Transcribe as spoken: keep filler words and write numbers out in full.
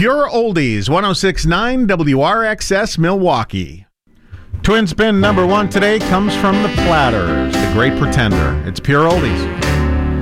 Pure Oldies, one oh six point nine W R X S Milwaukee. Twin spin number one today comes from the Platters, The Great Pretender. It's Pure Oldies.